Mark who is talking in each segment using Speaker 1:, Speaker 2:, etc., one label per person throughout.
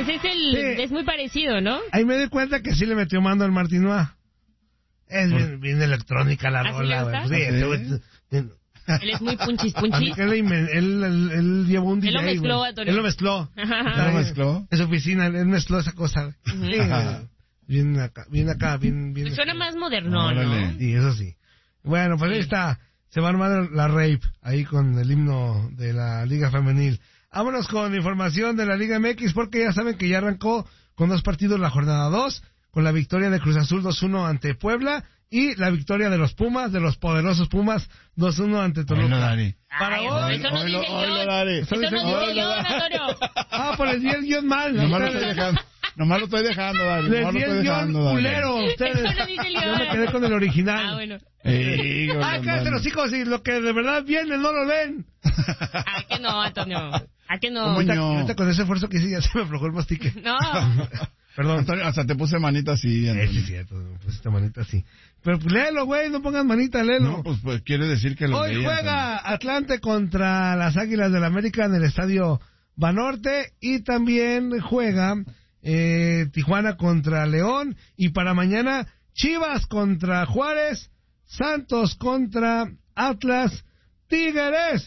Speaker 1: Pues es
Speaker 2: Sí.
Speaker 1: es muy parecido, ¿no?
Speaker 2: Ahí me di cuenta que sí le metió mando al Martinois. Es bien electrónica la
Speaker 1: ¿Así
Speaker 2: rola,
Speaker 1: le
Speaker 2: güey.
Speaker 1: gusta?
Speaker 2: Sí, este güey-
Speaker 1: Él es muy punchis.
Speaker 2: Él llevó un
Speaker 1: Él lo
Speaker 2: DJ,
Speaker 1: mezcló,
Speaker 2: güey.
Speaker 1: Antonio.
Speaker 2: Él lo mezcló.
Speaker 3: ¿Lo mezcló?
Speaker 2: En su oficina, él mezcló esa cosa, güey. Sí,
Speaker 3: Ajá.
Speaker 2: bien acá, bien.
Speaker 1: Pues suena más moderno,
Speaker 3: Órale.
Speaker 1: ¿no?
Speaker 2: Sí, eso sí. Bueno, pues ahí está. Se va a armar la rape ahí con el himno de la Liga Femenil. Vámonos con información de la Liga MX, porque ya saben que ya arrancó con 2 partidos la jornada 2, con la victoria de Cruz Azul 2-1 ante Puebla y la victoria de los Pumas, de los poderosos Pumas, 2-1 ante Toluca.
Speaker 3: Oílo, Dari.
Speaker 2: Para
Speaker 1: Ay,
Speaker 2: hoy.
Speaker 1: eso no dice el guión.
Speaker 3: Dari.
Speaker 1: Eso no dice el guión, Antonio.
Speaker 2: Pues les di el guión mal.
Speaker 3: Nomás lo estoy dejando. Nomás lo estoy dejando, Dari.
Speaker 2: Les
Speaker 3: Nomás
Speaker 2: di
Speaker 3: lo
Speaker 2: el
Speaker 3: estoy
Speaker 2: guión
Speaker 3: dejando, Dari.
Speaker 2: culero a ustedes.
Speaker 1: Eso no dice el guión.
Speaker 2: Yo me quedé con el original.
Speaker 1: Ah, bueno.
Speaker 2: Cállate los hijos, y lo que de verdad viene no lo ven.
Speaker 1: ¿A qué no, Antonio? ¿A qué no?
Speaker 3: ¿Cómo no?
Speaker 2: Ahorita con ese esfuerzo que hice ya se me aflojó el mastique.
Speaker 1: No.
Speaker 2: Perdón.
Speaker 3: Antonio, hasta te puse manita así,
Speaker 2: Sí,
Speaker 3: Antonio.
Speaker 2: es cierto, pues esta manita así. Pero pues léelo, güey, no pongas manita, léelo.
Speaker 3: No, pues quiere decir que lo
Speaker 2: Hoy
Speaker 3: leí,
Speaker 2: juega Atlante contra las Águilas del América en el Estadio Banorte y también juega Tijuana contra León y para mañana Chivas contra Juárez, Santos contra Atlas, Tigres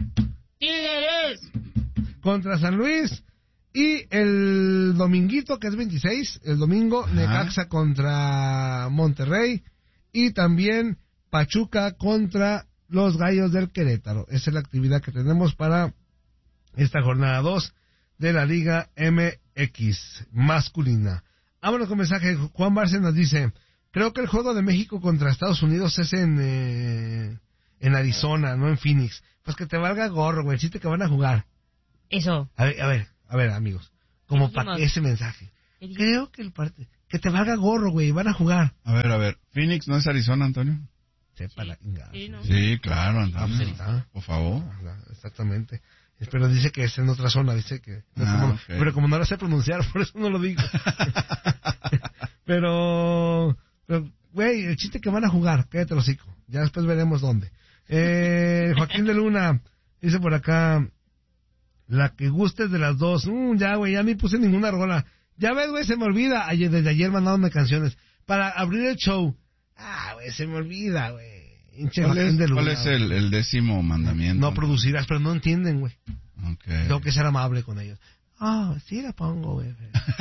Speaker 2: contra San Luis y el dominguito que es 26, el domingo Necaxa contra Monterrey y también Pachuca contra los Gallos del Querétaro. Esa es la actividad que tenemos para esta jornada 2 de la Liga MX masculina. Vámonos con mensaje. Juan Barce nos dice: creo que el juego de México contra Estados Unidos es en Arizona, no en Phoenix. Pues que te valga gorro, güey, el chiste que van a jugar.
Speaker 1: Eso.
Speaker 2: A ver, amigos, como para ese mensaje. Creo que que te valga gorro, güey, van a jugar.
Speaker 3: A ver, ¿Phoenix no es Arizona, Antonio?
Speaker 2: Sepa la ingada.
Speaker 1: Sí, ¿no?
Speaker 3: Sí, claro, Antonio.
Speaker 2: Ah,
Speaker 3: Por favor.
Speaker 2: exactamente. Pero dice que es en otra zona, dice que... no,
Speaker 3: okay.
Speaker 2: Pero como no la sé pronunciar, por eso no lo digo. pero, güey, el chiste que van a jugar, cállate los hocico. Ya después veremos dónde. Joaquín de Luna dice por acá: la que gustes de las dos. Ya, güey, ya ni puse ninguna rola. Ya ves, güey, se me olvida. Desde ayer mandándome canciones para abrir el show. Güey, se me olvida, güey.
Speaker 3: ¿Cuál es el 10º mandamiento?
Speaker 2: No producirás, pero no entienden, güey.
Speaker 3: Okay.
Speaker 2: Tengo que ser amable con ellos. Sí la pongo, güey.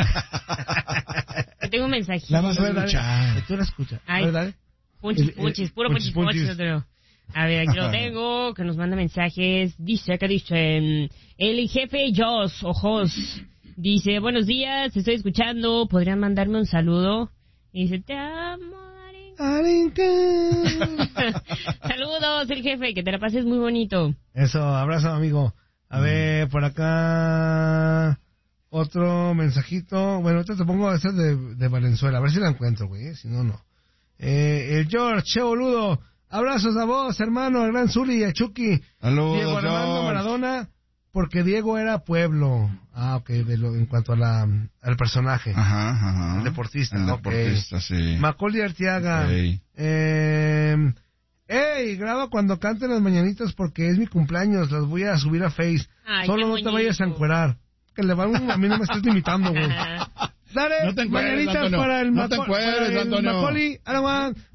Speaker 1: Yo tengo un mensajito.
Speaker 3: La vas a escuchar.
Speaker 2: Tú la escuchas.
Speaker 1: Ay.
Speaker 2: ¿Verdad?
Speaker 1: Punchis, puro punchis. A ver, aquí lo tengo, que nos manda mensajes. Dice, el jefe Jos, dice: buenos días, te estoy escuchando, ¿podrían mandarme un saludo? Y dice: te amo, Arinka. Saludos, el jefe, que te la pases muy bonito.
Speaker 2: Eso, abrazo, amigo. A ver, por acá otro mensajito. Bueno, ahorita te pongo ese de Valenzuela, a ver si la encuentro, güey, si no, no. El George, che boludo. Abrazos a vos, hermano, al gran Zuli y a Chucky.
Speaker 3: Saludos,
Speaker 2: Diego Armando
Speaker 3: George.
Speaker 2: Maradona, porque Diego era pueblo. Ok, en cuanto a al personaje.
Speaker 3: Ajá.
Speaker 2: El deportista.
Speaker 3: El deportista, sí.
Speaker 2: Macaulay Arteaga.
Speaker 3: Okay.
Speaker 2: Graba cuando canten las mañanitas porque es mi cumpleaños, las voy a subir a Face.
Speaker 1: Ay,
Speaker 2: Solo no te vayas a encuerar. Que le van a mí no me estés limitando, güey. Dale,
Speaker 3: No te encueres,
Speaker 2: mañanitas
Speaker 3: Antonio.
Speaker 2: para el
Speaker 3: No te encueres, Antonio.
Speaker 2: Macaulay.